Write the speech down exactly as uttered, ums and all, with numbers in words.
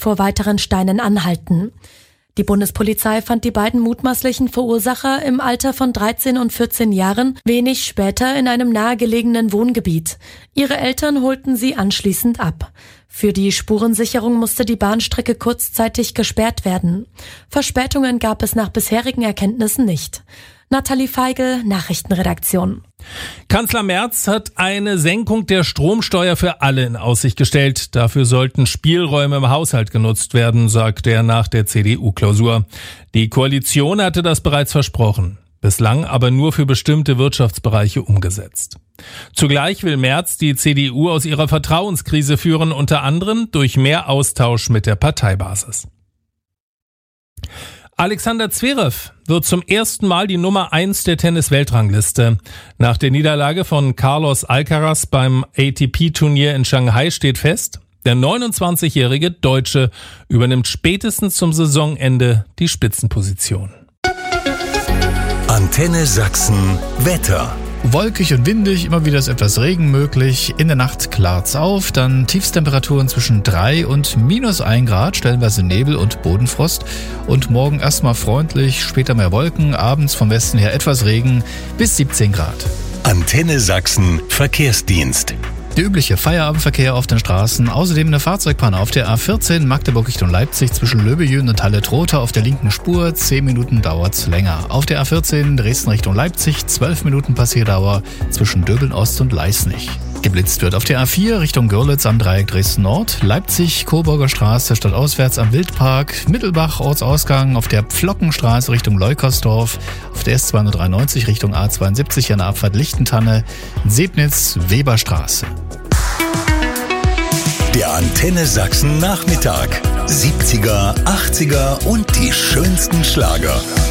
vor weiteren Steinen anhalten. Die Bundespolizei fand die beiden mutmaßlichen Verursacher im Alter von dreizehn und vierzehn Jahren wenig später in einem nahegelegenen Wohngebiet. Ihre Eltern holten sie anschließend ab. Für die Spurensicherung musste die Bahnstrecke kurzzeitig gesperrt werden. Verspätungen gab es nach bisherigen Erkenntnissen nicht. Nathalie Feigl, Nachrichtenredaktion. Kanzler Merz hat eine Senkung der Stromsteuer für alle in Aussicht gestellt. Dafür sollten Spielräume im Haushalt genutzt werden, sagt er nach der C D U-Klausur. Die Koalition hatte das bereits versprochen, bislang aber nur für bestimmte Wirtschaftsbereiche umgesetzt. Zugleich will Merz die C D U aus ihrer Vertrauenskrise führen, unter anderem durch mehr Austausch mit der Parteibasis. Alexander Zverev wird zum ersten Mal die Nummer eins der Tennis-Weltrangliste. Nach der Niederlage von Carlos Alcaraz beim A T P-Turnier in Shanghai steht fest, der neunundzwanzigjährige Deutsche übernimmt spätestens zum Saisonende die Spitzenposition. Antenne Sachsen Wetter. Wolkig und windig, immer wieder ist etwas Regen möglich. In der Nacht klart's auf, dann Tiefstemperaturen zwischen drei und minus ein Grad, stellenweise Nebel und Bodenfrost. Und morgen erstmal freundlich, später mehr Wolken, abends vom Westen her etwas Regen bis siebzehn Grad. Antenne Sachsen Verkehrsdienst. Der übliche Feierabendverkehr auf den Straßen, außerdem eine Fahrzeugpanne auf der A vierzehn Magdeburg Richtung Leipzig zwischen Löbejün und Halle-Trotha auf der linken Spur, zehn Minuten dauert's länger. Auf der A vierzehn Dresden Richtung Leipzig, zwölf Minuten Passierdauer zwischen Döbeln Ost und Leisnig. Geblitzt wird auf der A vier Richtung Görlitz am Dreieck Dresden Nord, Leipzig, Coburger Straße stadtauswärts am Wildpark, Mittelbach Ortsausgang auf der Pflockenstraße Richtung Leukersdorf, auf der S zweihundertdreiundneunzig Richtung A zweiundsiebzig an der Abfahrt Lichtentanne, Sebnitz, Weberstraße. Der Antenne Sachsen Nachmittag. siebziger, achtziger und die schönsten Schlager.